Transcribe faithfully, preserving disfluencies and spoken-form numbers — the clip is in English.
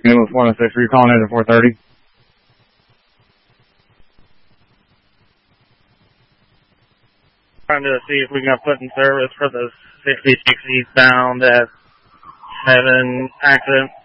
Ambulance one oh six, are you calling in at four thirty? Trying to see if we can put in service for the sixty-six eastbound at seven accident.